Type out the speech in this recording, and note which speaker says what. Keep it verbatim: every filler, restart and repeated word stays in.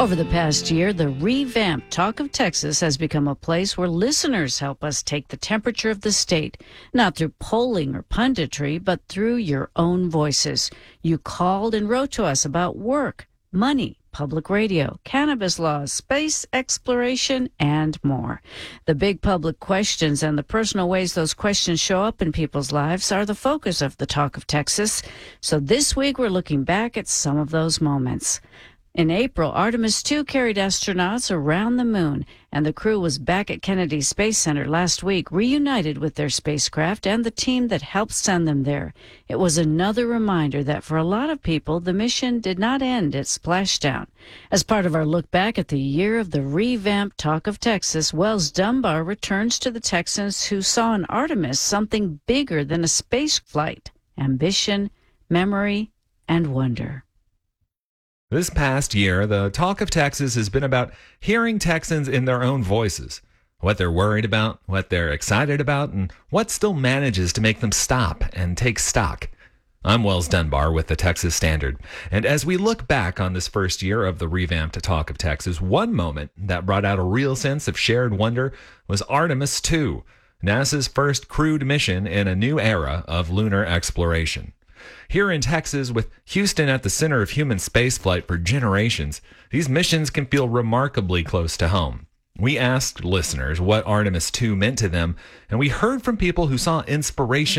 Speaker 1: Over the past year, the revamped Talk of Texas has become a place where listeners help us take the temperature of the state, not through polling or punditry, but through your own voices. You called and wrote to us about work, money, public radio, cannabis laws, space exploration, and more. The big public questions and the personal ways those questions show up in people's lives are the focus of the Talk of Texas. So this week, we're looking back at some of those moments. In April, Artemis two carried astronauts around the moon, and the crew was back at Kennedy Space Center last week, reunited with their spacecraft and the team that helped send them there. It was another reminder that for a lot of people, the mission did not end at splashdown. As part of our look back at the year of the revamped Talk of Texas, Wells Dunbar returns to the Texans who saw in Artemis something bigger than a space flight: ambition, memory, and wonder.
Speaker 2: This past year, the Talk of Texas has been about hearing Texans in their own voices, what they're worried about, what they're excited about, and what still manages to make them stop and take stock. I'm Wells Dunbar with the Texas Standard, and as we look back on this first year of the revamped Talk of Texas, one moment that brought out a real sense of shared wonder was Artemis two, NASA's first crewed mission in a new era of lunar exploration. Here in Texas, with Houston at the center of human spaceflight for generations, these missions can feel remarkably close to home. We asked listeners what Artemis two meant to them, and we heard from people who saw inspiration